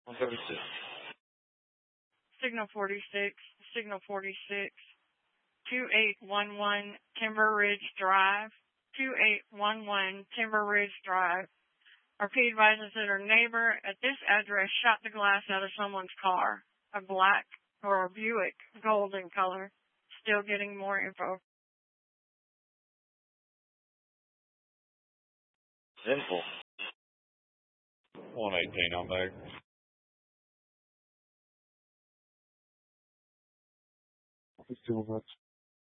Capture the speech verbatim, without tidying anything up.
thirty-six. Signal forty-six, Signal forty-six, two eight one one Timber Ridge Drive, two eight one one Timber Ridge Drive. R P advises that her neighbor at this address shot the glass out of someone's car, a black or a Buick, golden color. Still getting more info. Simple. one eighteen on there. Still much.